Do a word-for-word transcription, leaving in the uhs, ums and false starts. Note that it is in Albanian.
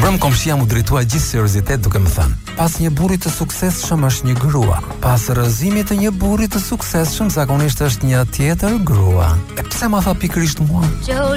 Prëm komshia mu drejtua gjithë seriozitet duke më thënë: pas një burri të suksesshëm është një grua. Pas rrëzimit të një burri të suksesshëm zakonisht është një tjetër grua. E pse ma tha pikërisht mua?